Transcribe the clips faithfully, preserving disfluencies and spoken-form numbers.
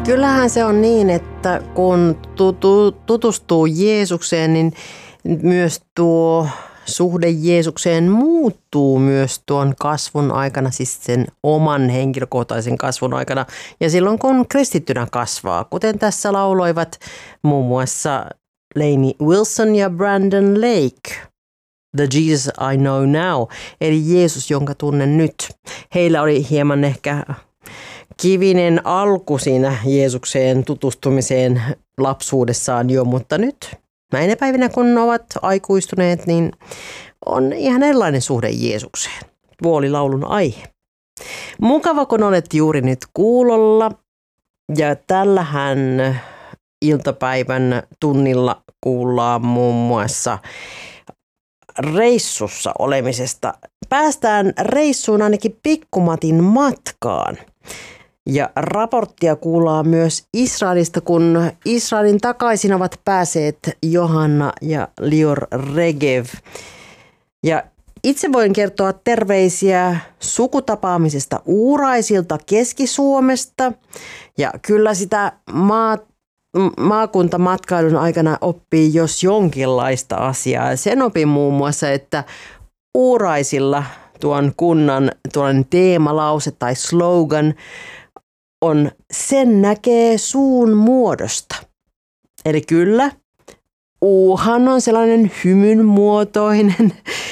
Kyllähän se on niin, että kun tutu, tutustuu Jeesukseen, niin myös tuo suhde Jeesukseen muuttuu myös tuon kasvun aikana, siis sen oman henkilökohtaisen kasvun aikana. Ja silloin kun kristittynä kasvaa, kuten tässä lauloivat muun muassa Lainey Wilson ja Brandon Lake. The Jesus I Know Now, eli Jeesus, jonka tunnen nyt. Heillä oli hieman ehkä kivinen alku siinä Jeesukseen tutustumiseen lapsuudessaan jo, mutta nyt näinä päivinä, kun ovat aikuistuneet, niin on ihan erilainen suhde Jeesukseen. Vuolilaulun aihe. Mukava, kun olet juuri nyt kuulolla. Ja tällähän iltapäivän tunnilla kuullaan muun muassa reissussa olemisesta. Päästään reissuun ainakin Pikkumatin matkaan. Ja raporttia kuullaan myös Israelista, kun Israelin takaisin ovat päässeet Johanna ja Lior Regev. Ja itse voin kertoa terveisiä sukutapaamisesta Uuraisilta Keski-Suomesta. Ja kyllä sitä maa, maakuntamatkailun aikana oppii jos jonkinlaista asiaa. Sen opin muun muassa, että Uuraisilla tuon kunnan tuon teemalause tai slogan on sen näkee suun muodosta. Eli kyllä, uuhan on sellainen hymyn muotoinen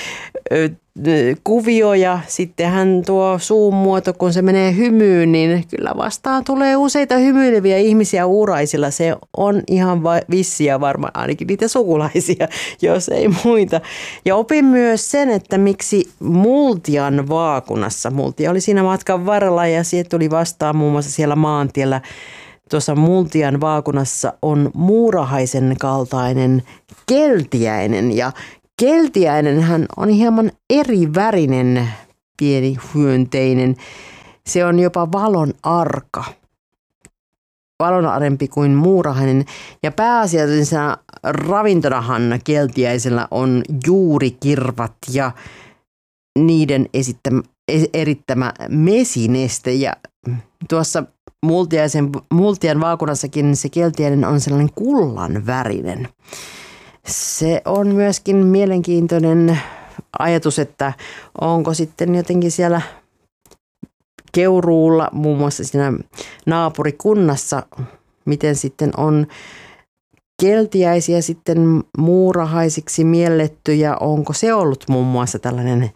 kuvio ja sittenhän tuo suun muoto, kun se menee hymyyn, niin kyllä vastaan tulee useita hymyileviä ihmisiä Uuraisilla. Se on ihan vissiä varmaan ainakin niitä sukulaisia, jos ei muita. Ja opin myös sen, että miksi Multian vaakunassa, Multia oli siinä matkan varrella ja sieltä tuli vastaan muun muassa siellä maantiellä, tuossa Multian vaakunassa on muurahaisen kaltainen keltiäinen ja keltiäinenhän on hieman eri värinen pieni hyönteinen. Se on jopa valon arka. Valonarempi kuin muurahainen. Ja pääasiallisena ravintonahan keltiäisellä on juurikirvat ja niiden esittämä, erittämä mesineste. Ja tuossa multiaisen, multian vaakunassakin se keltiäinen on sellainen kullan värinen. Se on myöskin mielenkiintoinen ajatus, että onko sitten jotenkin siellä Keuruulla, muun muassa siinä naapurikunnassa, miten sitten on keltiäisiä sitten muurahaisiksi mielletty ja onko se ollut muun muassa tällainen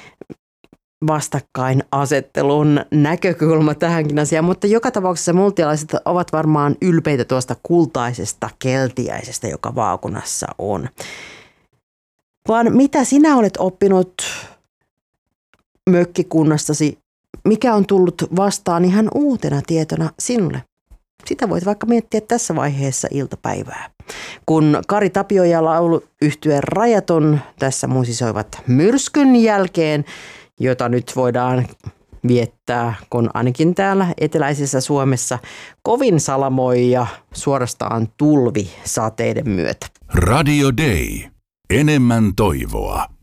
vastakkainasettelun näkökulma tähänkin asiaan, mutta joka tapauksessa multialaiset ovat varmaan ylpeitä tuosta kultaisesta keltiäisestä, joka vaakunassa on. Vaan mitä sinä olet oppinut mökkikunnastasi, mikä on tullut vastaan ihan uutena tietona sinulle? Sitä voit vaikka miettiä tässä vaiheessa iltapäivää. Kun Kari Tapio ja lauluyhtye Rajaton tässä musisoivat Myrskyn jälkeen, jota nyt voidaan viettää, kun ainakin täällä eteläisessä Suomessa kovin salamoi ja suorastaan tulvi sateiden myötä. Radio Day. Enemmän toivoa.